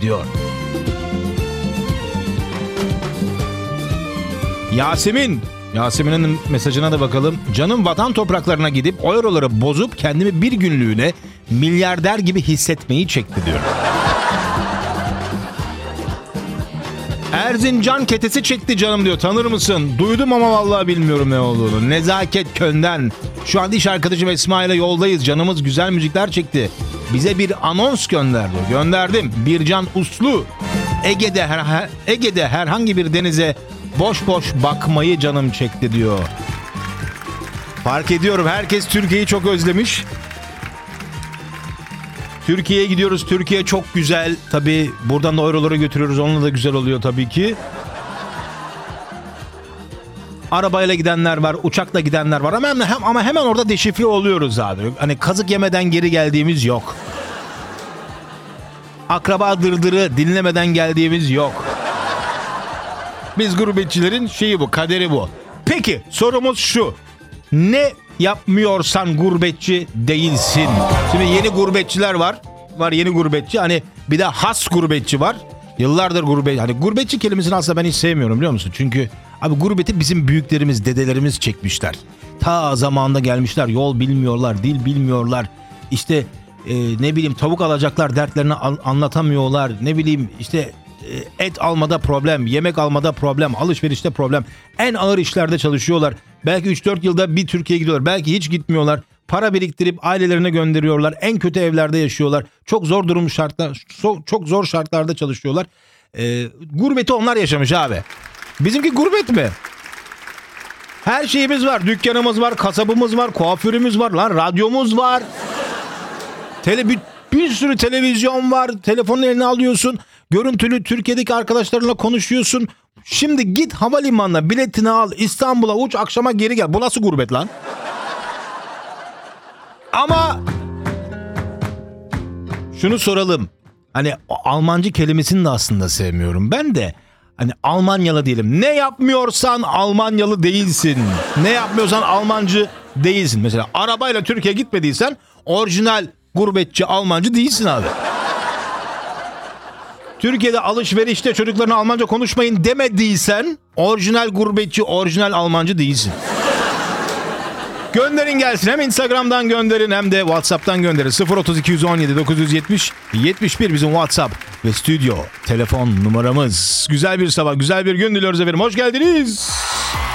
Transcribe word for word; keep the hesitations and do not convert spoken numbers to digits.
ediyor. Yasemin. Yasemin'in mesajına da bakalım. Canım vatan topraklarına gidip o euroları bozup kendimi bir günlüğüne milyarder gibi hissetmeyi çekti diyor. Erzincan ketesi çekti canım diyor. Tanır mısın? Duydum ama vallahi bilmiyorum ne olduğunu. Nezaket Köln'den. Şu an iş arkadaşım Esma ile yoldayız. Canımız güzel müzikler çekti. Bize bir anons gönder diyor. Gönderdim. Bircan Uslu. Ege'de her, Ege'de herhangi bir denize boş boş bakmayı canım çekti diyor. Fark ediyorum. Herkes Türkiye'yi çok özlemiş. Türkiye'ye gidiyoruz. Türkiye çok güzel. Tabii buradan da euroları götürüyoruz. Onunla da güzel oluyor tabii ki. Arabayla gidenler var. Uçakla gidenler var. Ama hemen, ama hemen orada deşifre oluyoruz abi. Hani kazık yemeden geri geldiğimiz yok. Akraba dırdırı dinlemeden geldiğimiz yok. Biz gurbetçilerin şeyi bu. Kaderi bu. Peki sorumuz şu. Ne yapmıyorsan gurbetçi değilsin. Şimdi yeni gurbetçiler var. Var yeni gurbetçi. Hani bir de has gurbetçi var. Yıllardır gurbetçi. Hani gurbetçi kelimesini aslında ben hiç sevmiyorum biliyor musun? Çünkü abi gurbeti bizim büyüklerimiz, dedelerimiz çekmişler. Ta zamanında gelmişler. Yol bilmiyorlar, dil bilmiyorlar. İşte e, ne bileyim tavuk alacaklar, dertlerini an- anlatamıyorlar. Ne bileyim işte et almada problem, yemek almada problem, alışverişte problem. En ağır işlerde çalışıyorlar. Belki üç dört yılda bir Türkiye'ye gidiyorlar. Belki hiç gitmiyorlar. Para biriktirip ailelerine gönderiyorlar. En kötü evlerde yaşıyorlar. Çok zor durum şartlar, çok zor şartlarda çalışıyorlar. Ee, gurbeti onlar yaşamış abi. Bizimki gurbet mi? Her şeyimiz var. Dükkanımız var, kasabımız var, kuaförümüz var, lan radyomuz var. Tele, bir, bir sürü televizyon var. Telefonunu eline alıyorsun. Görüntülü Türkiye'deki arkadaşlarınla konuşuyorsun. Şimdi git havalimanına biletini al. İstanbul'a uç, akşama geri gel. Bu nasıl gurbet lan? Ama şunu soralım. Hani Almancı kelimesini de aslında sevmiyorum. Ben de hani Almanyalı değilim. Ne yapmıyorsan Almanyalı değilsin. Ne yapmıyorsan Almancı değilsin. Mesela arabayla Türkiye'ye gitmediysen orijinal gurbetçi Almancı değilsin abi. Türkiye'de alışverişte çocuklarına Almanca konuşmayın demediysen orijinal gurbetçi, orijinal Almancı değilsin. Gönderin gelsin. Hem Instagram'dan gönderin hem de WhatsApp'tan gönderin. sıfır otuz iki on yedi dokuz yüz yetmiş yetmiş bir bizim WhatsApp ve stüdyo telefon numaramız. Güzel bir sabah, güzel bir gün diliyoruz efendim. Hoş geldiniz.